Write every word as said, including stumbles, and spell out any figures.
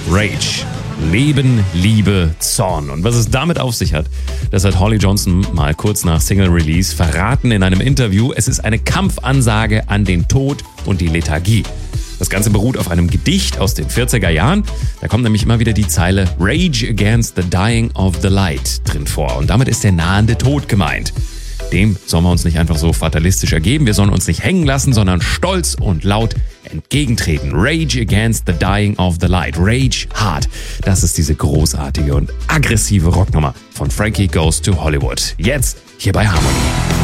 Rage. Leben, Liebe, Zorn. Und was es damit auf sich hat, das hat Holly Johnson mal kurz nach Single-Release verraten in einem Interview. Es ist eine Kampfansage an den Tod und die Lethargie. Das Ganze beruht auf einem Gedicht aus den vierziger Jahren. Da kommt nämlich immer wieder die Zeile Rage against the dying of the light drin vor. Und damit ist der nahende Tod gemeint. Dem sollen wir uns nicht einfach so fatalistisch ergeben. Wir sollen uns nicht hängen lassen, sondern stolz und laut entgegentreten. Rage against the dying of the light. Rage hard. Das ist diese großartige und aggressive Rocknummer von Frankie Goes to Hollywood. Jetzt hier bei Harmony.